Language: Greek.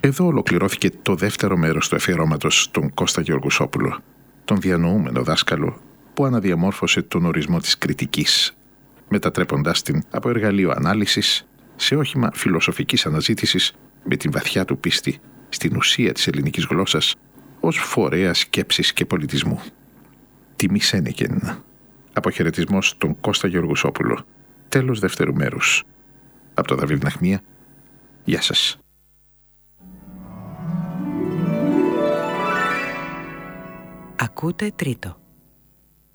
Εδώ ολοκληρώθηκε το δεύτερο μέρος του αφιερώματος στον Κώστα Γεωργουσόπουλο, τον διανοούμενο δάσκαλο που αναδιαμόρφωσε τον ορισμό της κριτικής, μετατρέποντάς την από εργαλείο ανάλυσης σε όχημα φιλοσοφικής αναζήτησης με την βαθιά του πίστη στην ουσία της ελληνικής γλώσσας ως φορέα σκέψης και πολιτισμού. Τιμή Σένεκεν. Αποχαιρετισμός στον Κώστα Γεωργουσόπουλο. Τέλος δεύτερου μέρους. Από το Δαβίδ Ναχμία. Γεια σας. Ακούτε τρίτο.